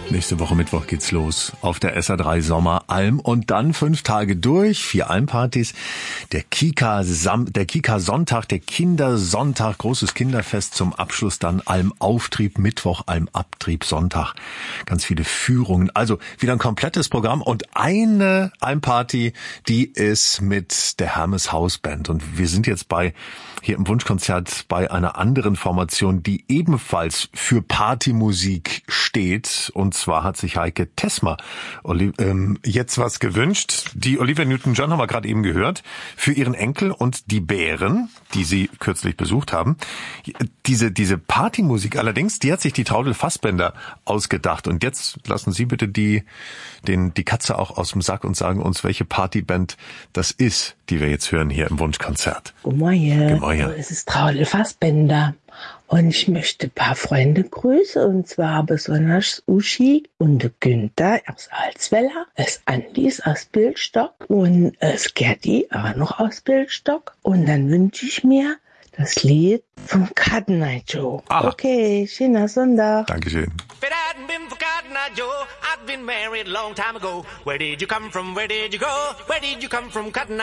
Nächste Woche Mittwoch geht's los auf der SA3 Sommeralm und dann 5 Tage durch, 4 Almpartys, der Kika-Sonntag, der Kindersonntag, großes Kinderfest zum Abschluss, dann Almauftrieb, Mittwoch, Almabtrieb, Sonntag, ganz viele Führungen, also wieder ein komplettes Programm und eine Almparty, die ist mit der Hermes Hausband und wir sind jetzt hier im Wunschkonzert bei einer anderen Formation, die ebenfalls für Partymusik steht. Und zwar hat sich Heike Tessmer jetzt was gewünscht. Die Olivia Newton-John haben wir gerade eben gehört. Für ihren Enkel und die Bären, die sie kürzlich besucht haben. Diese Partymusik allerdings, die hat sich die Traudl Fassbender ausgedacht. Und jetzt lassen Sie bitte die Katze auch aus dem Sack und sagen uns, welche Partyband das ist, die wir jetzt hören hier im Wunschkonzert. Guten Morgen. Guten Morgen. Es ist Traudl Fassbender. Und ich möchte ein paar Freunde grüßen, und zwar besonders Uschi und der Günther aus Alsweiler, es Andis aus Bildstock und es Gerti auch noch aus Bildstock. Und dann wünsche ich mir das Lied vom Cat Night Joe. Aha. Okay, schöner Sonntag. Dankeschön. If it hadn't been for Cotton Eye Joe, I'd been married a long time ago. Where did you come from? Where did you go? Where did you come from, Cotton Eye?